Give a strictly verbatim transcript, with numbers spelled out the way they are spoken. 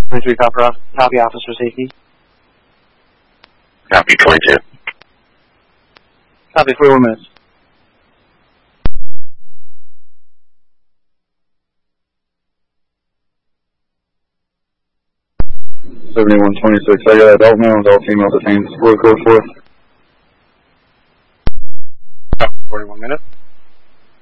twenty-three, copy, copy officer safety. Copy, twenty-two. Copy, forty-one minutes. seventy-one twenty-six, I got adult male and adult female detained. Road code four. forty-one minutes.